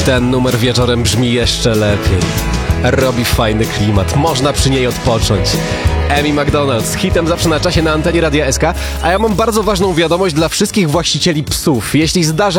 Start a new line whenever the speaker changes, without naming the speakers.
Ten numer wieczorem brzmi jeszcze lepiej. Robi fajny klimat, można przy niej odpocząć. Amy McDonald z hitem zawsze na czasie na antenie Radia SK. A ja mam bardzo ważną wiadomość dla wszystkich właścicieli psów. Jeśli zdarza